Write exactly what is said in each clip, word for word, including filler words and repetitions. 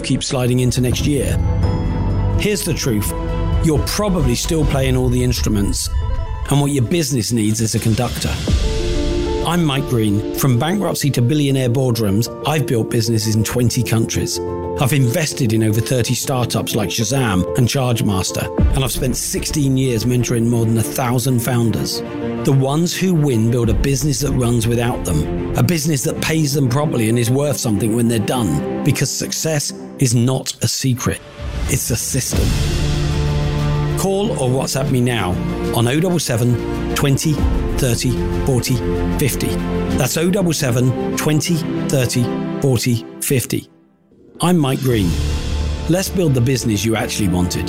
keep sliding into next year? Here's the truth. You're probably still playing all the instruments, and what your business needs is a conductor. I'm Mike Green. From bankruptcy to billionaire boardrooms, I've built businesses in twenty countries. I've invested in over thirty startups like Shazam and Chargemaster, and I've spent sixteen years mentoring more than a thousand founders. The ones who win build a business that runs without them, a business that pays them properly and is worth something when they're done, because success is not a secret, it's a system. Call or WhatsApp me now on oh seven seven, twenty, thirty, forty, fifty. That's oh seven seven, twenty, thirty, forty, fifty. I'm Mike Green. Let's build the business you actually wanted.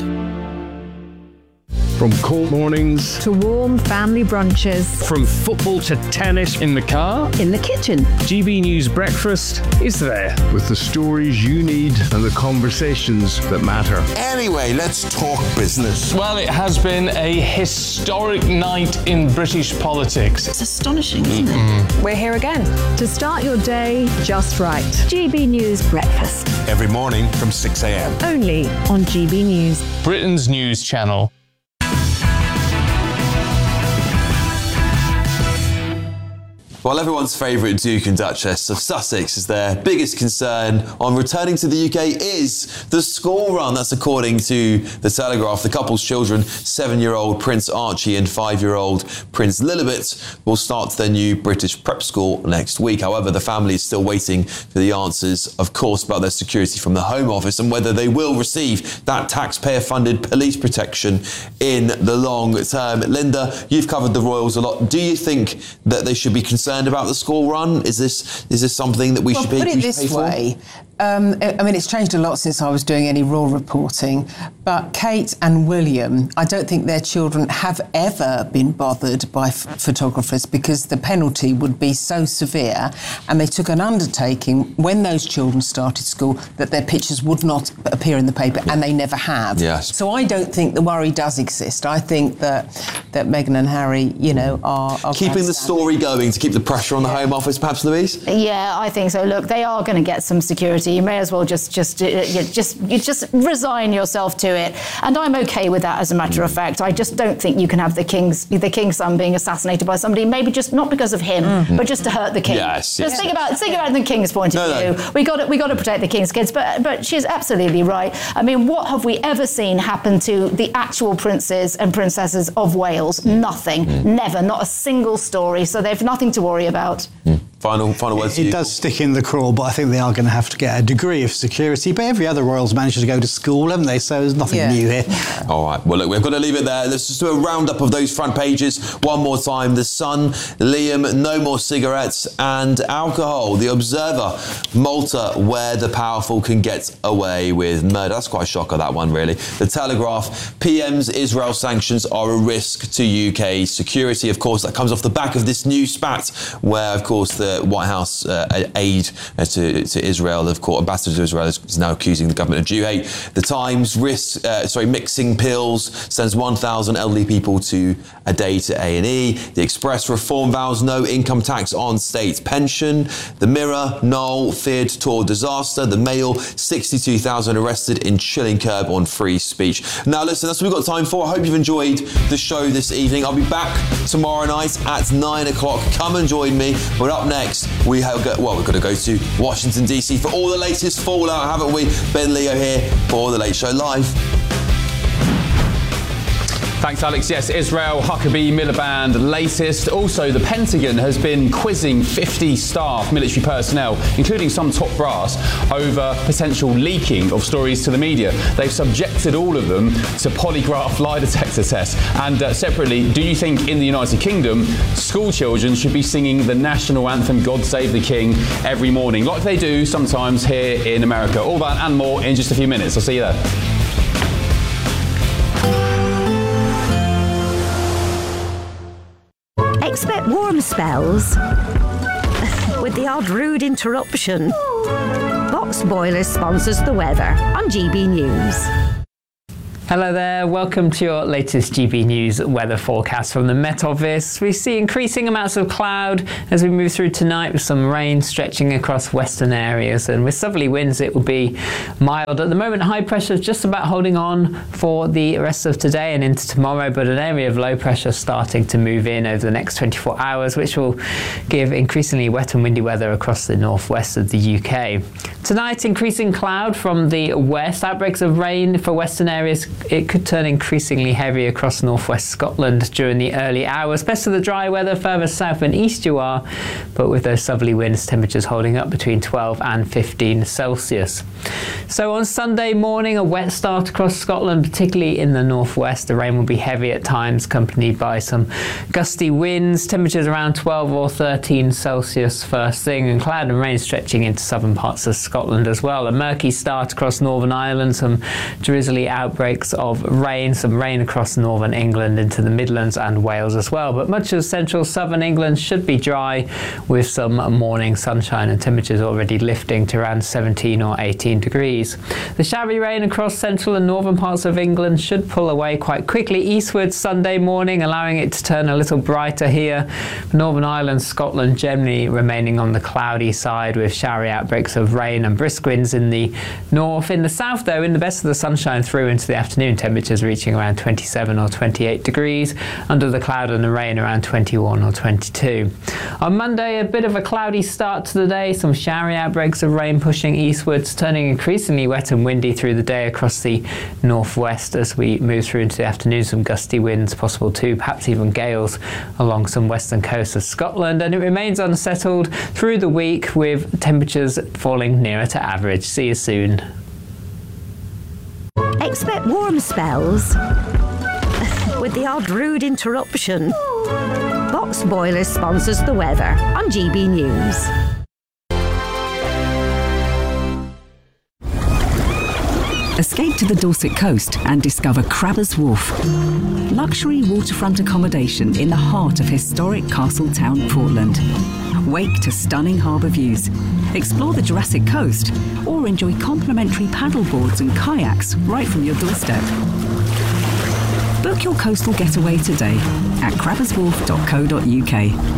From cold mornings to warm family brunches. From football to tennis in the car. In the kitchen. G B News Breakfast is there. With the stories you need and the conversations that matter. Anyway, let's talk business. Well, it has been a historic night in British politics. It's astonishing, isn't mm-hmm. it? We're here again to start your day just right. G B News Breakfast. Every morning from six a.m. Only on G B News. Britain's news channel. Well, everyone's favourite Duke and Duchess of Sussex is their biggest concern on returning to the U K is the school run. That's according to The Telegraph. The couple's children, seven-year-old Prince Archie and five-year-old Prince Lilibet, will start their new British prep school next week. However, the family is still waiting for the answers, of course, about their security from the Home Office and whether they will receive that taxpayer-funded police protection in the long term. Linda, you've covered the Royals a lot. Do you think that they should be concerned about the school run? Is this is this something that we well, should be put it this pay for? way. Um, I mean, it's changed a lot since I was doing any royal reporting, but Kate and William, I don't think their children have ever been bothered by f- photographers because the penalty would be so severe, and they took an undertaking when those children started school that their pictures would not appear in the paper, and they never have. Yes. So I don't think the worry does exist. I think that that Meghan and Harry, you know, are, are keeping the story going to keep the pressure on the Home Office, perhaps, Louise? Yeah, I think so. Look, they are going to get some security. You may as well just just uh, you just you just resign yourself to it, and I'm okay with that. As a matter of fact, I just don't think you can have the king's the king's son being assassinated by somebody, maybe just not because of him, mm. but just to hurt the king. Yes, just yes. think about think about the king's point of no, view. No. We got to, we got to protect the king's kids, but but she's absolutely right. I mean, what have we ever seen happen to the actual princes and princesses of Wales? Nothing, mm. never, not a single story. So they've nothing to worry about. Mm. Final, final words. It, it does stick in the craw, but I think they are going to have to get a degree of security. But every other royal's managed to go to school, haven't they? So there's nothing yeah. new here. All right. Well, look, we've got to leave it there. Let's just do a roundup of those front pages one more time. The Sun, Liam, no more cigarettes and alcohol. The Observer, Malta, where the powerful can get away with murder. That's quite a shocker, that one, really. The Telegraph, P M's Israel sanctions are a risk to U K security. Of course, that comes off the back of this new spat where, of course, the White House uh, aid uh, to, to Israel, of course, Ambassador to Israel is, is now accusing the government of Jew hate. The Times, risk, uh, sorry, mixing pills, sends one thousand elderly people to a day to A and E. The Express, reform vows no income tax on state pension. The Mirror, Noel feared tour disaster. The Mail, sixty-two thousand arrested in chilling curb on free speech. Now, listen, that's what we've got time for. I hope you've enjoyed the show this evening. I'll be back tomorrow night at nine o'clock. Come and join me. But up next, we have got, well, we've got to go to Washington, D C for all the latest fallout, haven't we? Ben Leo here for The Late Show Live. Thanks, Alex. Yes, Israel Huckabee Miliband latest. Also, the Pentagon has been quizzing fifty staff, military personnel, including some top brass, over potential leaking of stories to the media. They've subjected all of them to polygraph lie detector tests. And uh, separately, do you think in the United Kingdom, school children should be singing the national anthem, God Save the King, every morning, like they do sometimes here in America? All that and more in just a few minutes. I'll see you there. Expect warm spells with the odd rude interruption. Box Boilers sponsors the weather on G B News. Hello there, welcome to your latest G B News weather forecast from the Met Office. We see increasing amounts of cloud as we move through tonight with some rain stretching across western areas, and with southerly winds it will be mild. At the moment high pressure is just about holding on for the rest of today and into tomorrow, but an area of low pressure starting to move in over the next twenty-four hours, which will give increasingly wet and windy weather across the northwest of the U K. Tonight increasing cloud from the west, outbreaks of rain for western areas. It could turn increasingly heavy across northwest Scotland during the early hours. Best of the dry weather further south and east you are, but with those southerly winds, temperatures holding up between twelve and fifteen Celsius. So on Sunday morning, a wet start across Scotland, particularly in the northwest. The rain will be heavy at times, accompanied by some gusty winds. Temperatures around twelve or thirteen Celsius first thing, and cloud and rain stretching into southern parts of Scotland as well. A murky start across Northern Ireland, some drizzly outbreaks of rain, some rain across northern England into the Midlands and Wales as well. But much of central southern England should be dry with some morning sunshine, and temperatures already lifting to around seventeen or eighteen degrees. The showery rain across central and northern parts of England should pull away quite quickly eastwards Sunday morning, allowing it to turn a little brighter here. Northern Ireland, Scotland generally remaining on the cloudy side with showery outbreaks of rain and brisk winds in the north. In the south though, in the best of the sunshine through into the afternoon, temperatures reaching around twenty-seven or twenty-eight degrees. Under the cloud and the rain around twenty-one or twenty-two. On Monday, a bit of a cloudy start to the day, some showery outbreaks of rain pushing eastwards, turning increasingly wet and windy through the day across the northwest as we move through into the afternoon. Some gusty winds possible too, perhaps even gales along some western coast of Scotland, and it remains unsettled through the week with temperatures falling nearer to average. See you soon. Expect warm spells with the odd rude interruption. Box Boilers sponsors the weather on G B News. Escape to the Dorset coast and discover Crabbers Wharf. Luxury waterfront accommodation in the heart of historic Castletown, Portland. Wake to stunning harbour views. Explore the Jurassic Coast or enjoy complimentary paddle boards and kayaks right from your doorstep. Book your coastal getaway today at crabbers wharf dot co dot uk.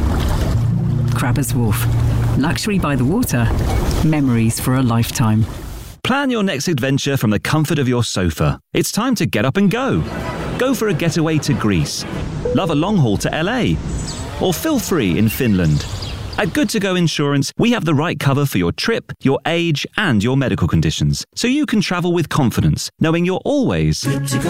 Crabbers Wharf. Luxury by the water. Memories for a lifetime. Plan your next adventure from the comfort of your sofa. It's time to get up and go. Go for a getaway to Greece. Love a long haul to L A. Or feel free in Finland. At Good To Go Insurance, we have the right cover for your trip, your age, and your medical conditions, so you can travel with confidence, knowing you're always good to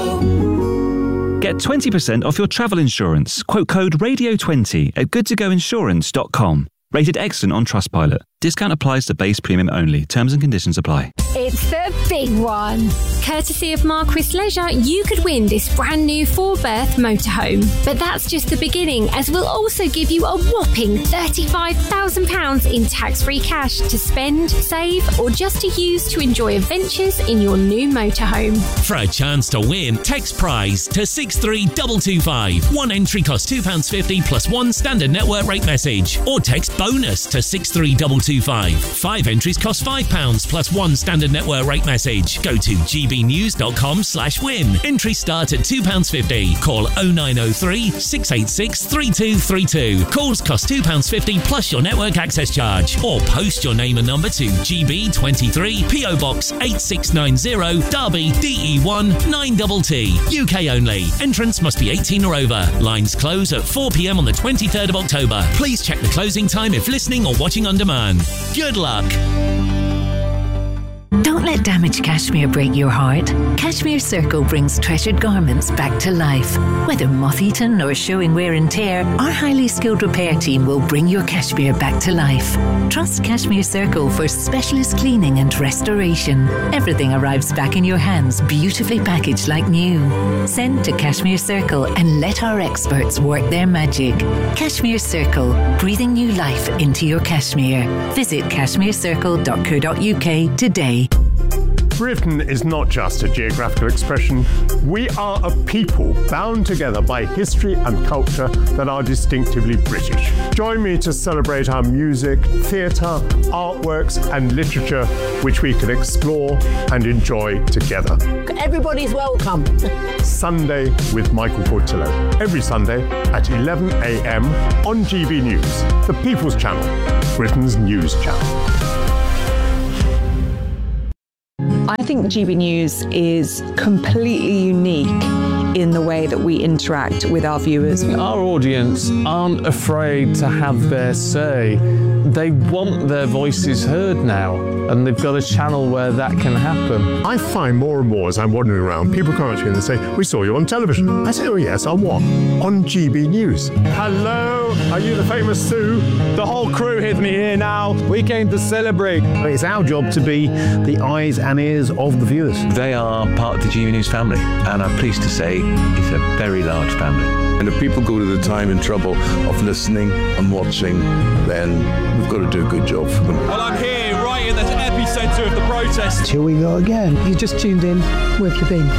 go. Get twenty percent off your travel insurance. Quote code radio twenty at good to go insurance dot com. Rated excellent on Trustpilot. Discount applies to base premium only. Terms and conditions apply. It's the big one. Courtesy of Marquis Leisure, you could win this brand new four-berth motorhome. But that's just the beginning, as we'll also give you a whopping thirty-five thousand pounds in tax-free cash to spend, save, or just to use to enjoy adventures in your new motorhome. For a chance to win, text prize to six three two two five. One entry costs two pounds fifty plus one standard network rate message. Or text bonus to six three two two five. Five entries cost five pounds plus one standard network rate message. Go to g b news dot com slash win. Entries start at two pounds fifty. Call oh nine oh three, six eight six, three two three two. Calls cost two pounds fifty plus your network access charge. Or post your name and number to G B twenty-three, P O Box eight six nine zero, Derby, D E one nine T T. U K only. Entrance must be eighteen or over. Lines close at four p m on the twenty-third of October. Please check the closing time if listening or watching on demand. Good luck. Don't let damaged cashmere break your heart. Cashmere Circle brings treasured garments back to life. Whether moth-eaten or showing wear and tear, our highly skilled repair team will bring your cashmere back to life. Trust Cashmere Circle for specialist cleaning and restoration. Everything arrives back in your hands, beautifully packaged like new. Send to Cashmere Circle and let our experts work their magic. Cashmere Circle, breathing new life into your cashmere. Visit cashmere circle dot co dot uk today. Britain is not just a geographical expression. We are a people bound together by history and culture that are distinctively British. Join me to celebrate our music, theatre, artworks and literature, which we can explore and enjoy together. Everybody's welcome. Sunday with Michael Portillo. Every Sunday at eleven a m on G B News, the People's Channel, Britain's news channel. I think G B News is completely unique in the way that we interact with our viewers. Our audience aren't afraid to have their say. They want their voices heard now, and they've got a channel where that can happen. I find more and more as I'm wandering around, people come up to me and they say, "We saw you on television." I say, "Oh yes, on what?" "On G B News." Hello, are you the famous Sue? The whole crew hit me here now. We came to celebrate. It's our job to be the eyes and ears of the viewers. They are part of the G B News family, and I'm pleased to say it's a very large family. And if people go to the time and trouble of listening and watching, then we've got to do a good job for them. Well, I'm here right in the epicentre of the protest. Here we go again. You just tuned in. Where have you been?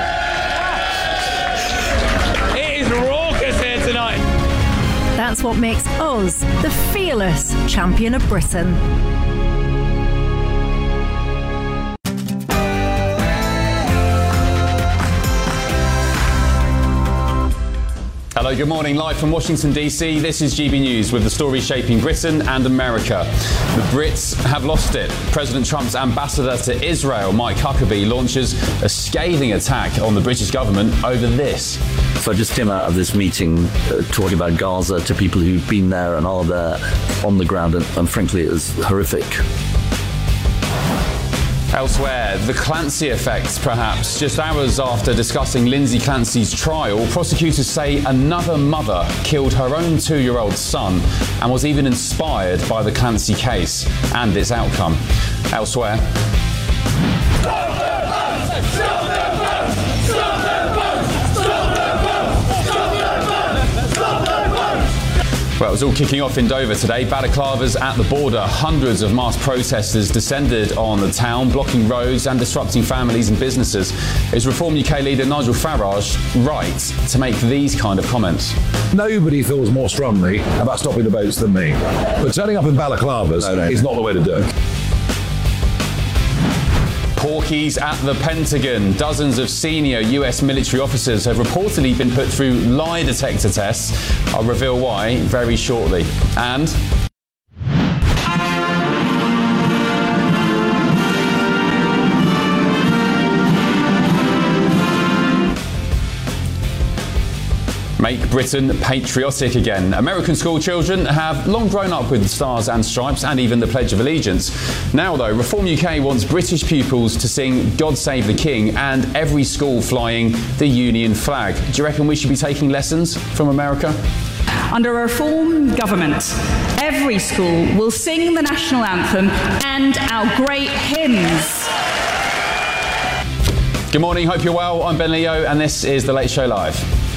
It is raucous here tonight. That's what makes us the fearless champion of Britain. Hello, good morning. Live from Washington, D C, this is G B News with the stories shaping Britain and America. The Brits have lost it. President Trump's ambassador to Israel, Mike Huckabee, launches a scathing attack on the British government over this. So I just came out of this meeting uh, talking about Gaza to people who've been there and are there on the ground, and, and frankly, it was horrific. Elsewhere, the Clancy effect, perhaps. Just hours after discussing Lindsay Clancy's trial, prosecutors say another mother killed her own two-year-old son and was even inspired by the Clancy case and its outcome. Elsewhere, well, it was all kicking off in Dover today. Balaclavas at the border. Hundreds of masked protesters descended on the town, blocking roads and disrupting families and businesses. Is Reform U K leader Nigel Farage right to make these kind of comments? Nobody feels more strongly about stopping the boats than me. But turning up in balaclavas no, no. is not the way to do it. Porkies at the Pentagon. Dozens of senior U S military officers have reportedly been put through lie detector tests. I'll reveal why very shortly. And make Britain patriotic again. American school children have long grown up with the Stars and Stripes and even the Pledge of Allegiance. Now, though, Reform U K wants British pupils to sing God Save the King and every school flying the Union flag. Do you reckon we should be taking lessons from America? Under a Reform government, every school will sing the national anthem and our great hymns. Good morning, hope you're well. I'm Ben Leo and this is The Late Show Live.